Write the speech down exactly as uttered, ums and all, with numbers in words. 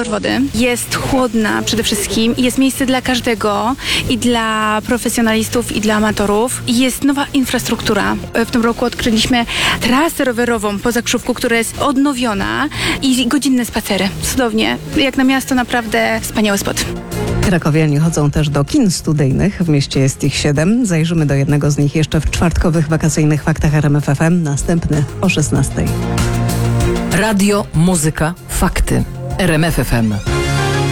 kolor wody. Jest chłodna przede wszystkim i jest miejsce dla każdego i dla profesjonalistów i dla amatorów. I jest nowa infrastruktura. W tym roku odkryliśmy trasę rowerową po Zakrzówku, która jest odnowiona i godzinne spacery. Cudownie. Jak na miasto naprawdę wspaniały spot. Krakowianie chodzą też do kin studyjnych. W mieście jest ich siedem. Zajrzymy do jednego z nich jeszcze w czwartkowych wakacyjnych faktach R M F F M. Następny o szesnastej. Radio, muzyka, fakty. R M F F M.